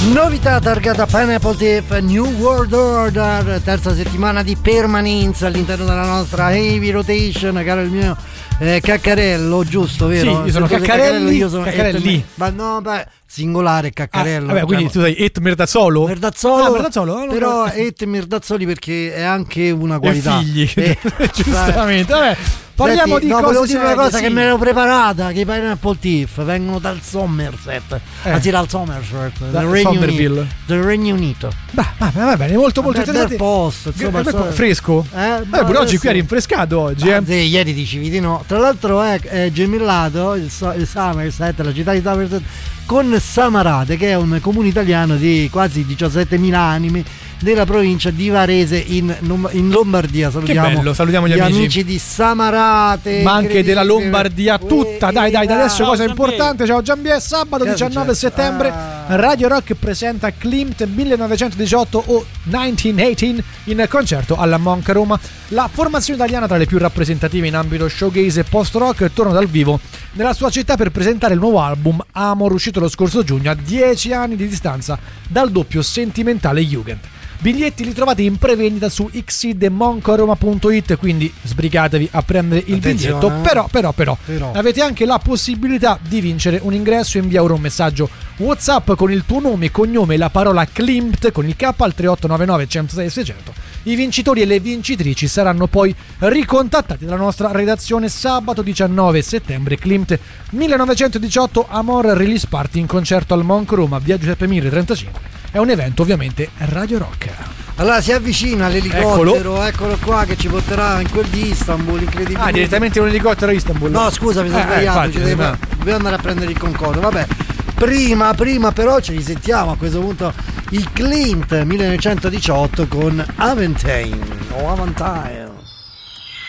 Novità targata Pineapple Thief, New World Order, terza settimana di permanenza all'interno della nostra Heavy Rotation, caro il mio Caccarello, giusto, vero? Sì, io sono Caccarelli, io sono Caccarelli. Ma no, beh, singolare Caccarello. Vabbè, quindi tu sei Et Merdazzolo? Merdazzolo, però Et Merdazzoli perché è anche una qualità. E figli, giustamente, vabbè. Parliamo Senti, di cose volevo dire una cosa, sì, che me l'ero preparata, che i Pineapple Thief vengono dal Somerset, anzi dal Somerset, del Regno Unito. Va bene, molto interessante. Bel posto, insomma, fresco? Pure oggi qui è rinfrescato oggi. Sì, ieri dicevi di no. Tra l'altro è gemellato il Somerset, la città di Somerset, con Samarate, che è un comune italiano di quasi 17.000 anime della provincia di Varese in Lombardia. Salutiamo gli amici di Samarate, ma anche della Lombardia tutta. Dai, adesso cosa importante. Ciao Giambie, sabato 19 settembre Radio Rock presenta Klimt 1918 o 1918 in concerto alla Monca Roma. La formazione italiana tra le più rappresentative in ambito showgaze e post-rock torna dal vivo nella sua città per presentare il nuovo album Amor, uscito lo scorso giugno a 10 anni di distanza dal doppio sentimentale Jugend. Biglietti li trovate in prevendita su xidmoncaroma.it, quindi sbrigatevi a prendere il biglietto. Però avete anche la possibilità di vincere un ingresso. Invia ora un messaggio WhatsApp con il tuo nome e cognome e la parola Klimt con il K al 3899 106 600. I vincitori e le vincitrici saranno poi ricontattati dalla nostra redazione sabato 19 settembre. Klimt 1918 Amor Release Party in concerto al Monca Roma, via Giuseppe Mire 35. È un evento ovviamente Radio Rock. Allora si avvicina l'elicottero, eccolo qua, che ci porterà in quel di Istanbul, incredibile. Direttamente un elicottero a Istanbul. No, scusa, mi sono sbagliato, dobbiamo andare a prendere il Concorde. Vabbè, prima però ci risentiamo a questo punto i Klimt 1918 con Aventine.